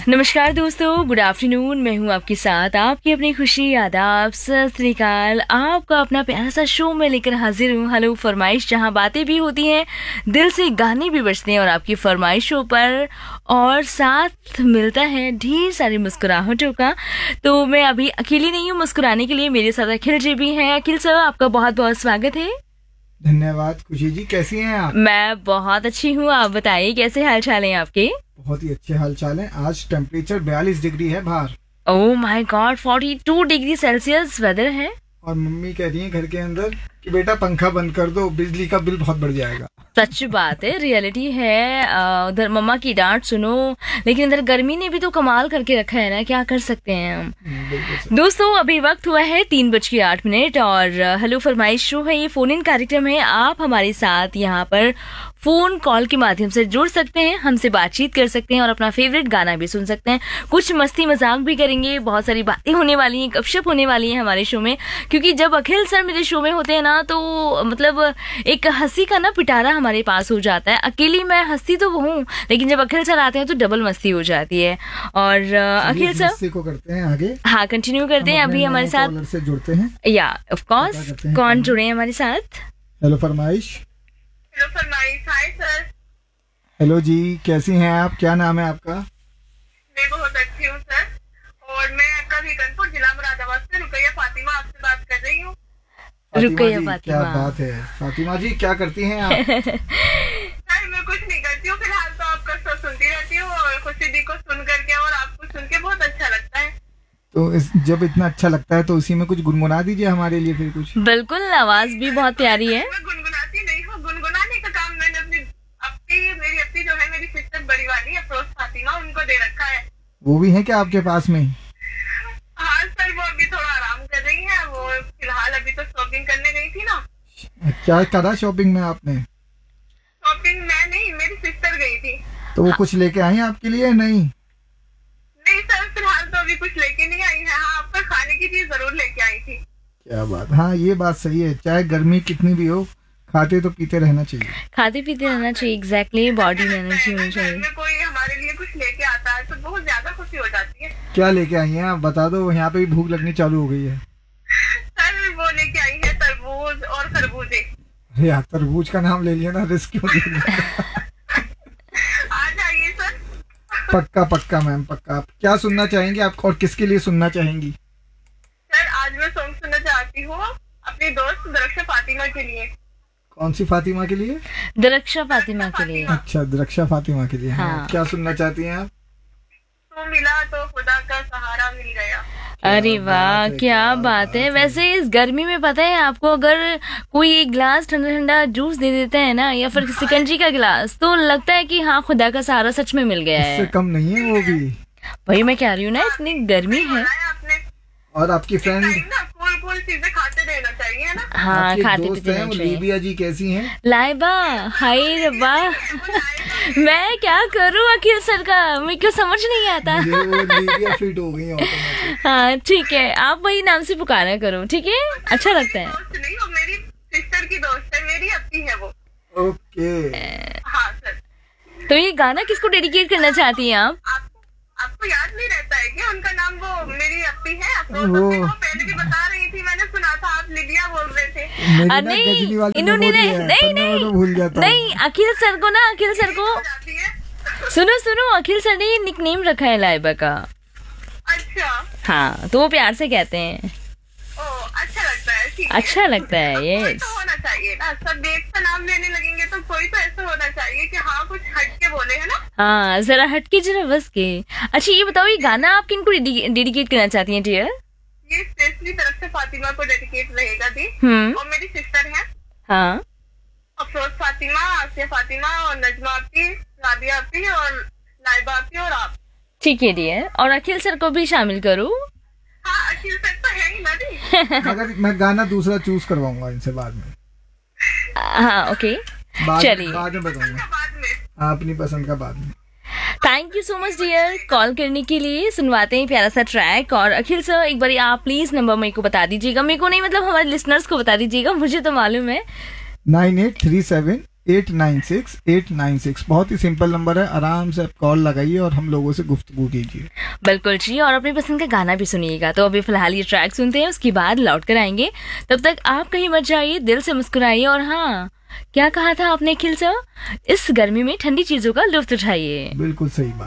नमस्कार दोस्तों, good afternoon. मैं हूं आपके साथ, आपकी अपनी खुशी, आदाब, सत श्री अकाल। आपका अपना प्यारा सा शो में लेकर हाजिर हूं। हेलो फरमाइश, जहां बातें भी होती हैं, दिल से गाने भी बजते हैं और आपकी फरमाइशों पर और साथ मिलता है ढेर सारी मुस्कुराहटों का। तो मैं अभी अकेली नहीं हूं मुस्कुराने के लिए, मेरे साथ अखिल जी भी हैं। अखिल सर, आपका बहुत बहुत स्वागत है। धन्यवाद। खुशी जी, कैसी हैं आप? मैं बहुत अच्छी हूँ, आप बताइए कैसे हाल चाल हैं आपके? बहुत ही अच्छे हाल चाल है। आज टेम्परेचर 42 डिग्री है बाहर। Oh my God, 42 degree Celsius weather है। और मम्मी कह रही है घर के अंदर कि बेटा पंखा बंद कर दो, बिजली का बिल बहुत बढ़ जाएगा। सच बात है, रियलिटी है। उधर मम्मा की डांट सुनो, लेकिन इधर गर्मी ने भी तो कमाल करके रखा है ना, क्या कर सकते हैं हम। दोस्तों, अभी वक्त हुआ है 3:08 और हेलो फरमाइश शो है, ये फोन इन कार्यक्रम है। आप हमारे साथ यहाँ पर फोन कॉल के माध्यम से जुड़ सकते हैं, हमसे बातचीत कर सकते हैं और अपना फेवरेट गाना भी सुन सकते हैं। कुछ मस्ती मजाक भी करेंगे, बहुत सारी बातें होने वाली हैं, गपशप होने वाली है हमारे शो में। क्योंकि जब अखिल सर मेरे शो में होते हैं ना, तो मतलब एक हंसी का ना पिटारा हमारे पास हो जाता है। अकेली मैं हंसती तो वो हूँ, लेकिन जब अखिल सर आते हैं तो डबल मस्ती हो जाती है। और अखिल सर को करते हैं आगे। हाँ, कंटिन्यू करते हैं। अभी हमारे साथ से जुड़ते हैं, या ऑफ कोर्स, कौन जुड़े हैं हमारे साथ? हेलो फरमाइश। हेलो फरमाइश, हाय सर। हेलो जी, कैसी हैं आप? क्या नाम है आपका? मैं बहुत अच्छी हूँ सर, और मैं आपका वीकनपुर जिला मुरादाबाद से रुकैया फातिमा आपसे बात कर रही हूँ। रुकैया जी, फातिमा, क्या बात है। फातिमा जी, क्या करती हैं आप? सर मैं कुछ नहीं करती हूँ फिलहाल, तो आपका शो सुनती रहती हूँ और खुशी दी को सुन करके और आपको सुन के बहुत अच्छा लगता है। तो जब इतना अच्छा लगता है तो उसी में कुछ गुनगुना दीजिए हमारे लिए फिर कुछ। बिल्कुल, आवाज भी बहुत प्यारी है। मैं गुनगुनाती नहीं हूँ, गुनगुनाने का काम मैंने मेरी अपनी जो है, मेरी सिस्टर बड़ी वाली अफरोज फातिमा, उनको दे रखा है। वो भी है क्या आपके पास में? हाँ सर, वो अभी थोड़ा आराम कर रही है। वो फिलहाल अभी तो शॉपिंग करने गई थी ना। क्या करा शॉपिंग में आपने? शॉपिंग मैं नहीं, मेरी सिस्टर गई थी। तो वो कुछ लेके आई हैं आपके लिए? नहीं नहीं सर, फिलहाल तो अभी कुछ लेके नहीं आई है। हाँ, आपका खाने की चीज जरूर लेके आई थी। क्या बात। हाँ, ये बात सही है, चाहे गर्मी कितनी भी हो, खाते तो पीते रहना चाहिए। खाते पीते रहना चाहिए, एग्जैक्टली। बॉडी में एनर्जी होनी चाहिए। घर में कोई हमारे लिए कुछ लेके आता है तो बहुत ज्यादा खुशी हो जाती है। क्या लेके आई हैं आप बता दो, यहाँ पे भी भूख लगनी चालू हो गई है। सर वो लेके आई है तरबूज और खरबूजे। यार, तरबूज का नाम ले लिया ना, रिस्क क्यों ले लिया? आ जाइए सर। पक्का पक्का मैम, पक्का। आप क्या सुनना चाहेंगी आप, और किसके लिए सुनना चाहेंगी? सर आज मैं सॉन्ग सुनना चाहती हूँ अपनी दोस्त दरक्षा फातिमा के लिए। कौन सी फातिमा के लिए? दरक्षा फातिमा के लिए। अच्छा, दरक्षा फातिमा के लिए। हाँ। क्या सुनना चाहती हैं आप? तू मिला तो खुदा का सहारा मिल गया। अरे वाह, क्या बात है। वैसे इस गर्मी में पता है आपको, अगर कोई एक गिलास ठंडा ठंडा जूस दे देता है ना, या फिर सिकंजी का गिलास, तो लगता है कि हाँ, खुदा का सहारा सच में मिल गया इससे है। कम नहीं है वो भी। वही मैं कह रही हूँ ना, इतनी गर्मी है। आपने और आपकी फ्रेंड, कूल चीजें खाते रहना चाहिए ना। हाँ, आपकी खाते दोस्त पीते हैं रहना वो चाहिए। लीबिया जी, कैसी हैं? लाइबा, हाय रब्बा, मैं क्या करूँ अखिल सर का, मेरे को समझ नहीं आता। मुझे वो लीबिया फिट हो गई है ऑटोमेटिक। हाँ ठीक है, आप वही नाम से पुकारा करो, ठीक है, अच्छा लगता है। दोस्त नहीं, वो मेरी सिस्टर की दोस्त है, मेरी अपनी है वो। ओके। हाँ सर। तो ये गाना किसको डेडिकेट करना चाहती हैं आप? आपको याद नहीं रहता है क्या उनका नाम? वो मेरी अपनी है अफरोज वो अपनी, वो पहले भी बता रही थी, मैंने सुना था आप लिबिया बोल रहे थे। मेरी ना नहीं, गजनी वाली इन्होंने मेमोरी है, नहीं पर मैं वो भूल जाता हूँ। नहीं, अखिल सर को ना, अखिल सर को जाती है। सुनो सुनो, अखिल सर ने निक नेम रखा है लाइबा का। अच्छा। हाँ, तो वो प्यार से कहते हैं। ओ, अच्छा लगता है, ठीक है। अच्छा लगता है, कोई यस। तो होना चाहिए ना, सब देख का नाम लेने लगेंगे तो कोई तो ऐसा होना चाहिए कि हाँ कुछ हट के बोले, है ना। हाँ, जरा हटके, जरा बस के। अच्छा ये बताओ, ये गाना आप किनको डेडिकेट करना चाहती हैं डियर? ये स्पेशली तरफ से फातिमा को डेडिकेट रहेगा दी। और मेरी सिस्टर है हाँ, अफरोज फातिमा, आसिया फातिमा और नजमा आपी, राबिया आपी और लाइबा आपी और आप। ठीक है डियर, और अखिल सर को भी शामिल करूँ? हाँ, अखिल सर तो है ही ना दी। मगर मैं गाना दूसरा चूज करवाऊंगा इनसे बाद में। हाँ ओके, चलिए, बाद में बताऊंगा। बाद में। हाँ, अपनी पसंद का बाद में। Thank you so much dear call करने के लिए। सुनवाते हैं प्यारा सा ट्रैक। और अखिल सर, एक बार आप प्लीज नंबर मेरे को बता दीजिएगा, मेरे को नहीं मतलब हमारे लिसनर्स को बता दीजिएगा, मुझे तो मालूम है। 9837 896-896। बहुत ही सिंपल नंबर है, आराम से आप कॉल लगाइए और हम लोगों से गुफ्तगू कीजिए। बिल्कुल जी, और अपनी पसंद का गाना भी सुनिएगा। तो अभी फिलहाल ये ट्रैक सुनते हैं, उसके बाद लौट कर आएंगे। तब तक आप कहीं मत जाइए, दिल से मुस्कुराइए। और हाँ, क्या कहा था आपने अखिल सर, इस गर्मी में ठंडी चीजों का लुत्फ उठाइए। बिल्कुल सही बात।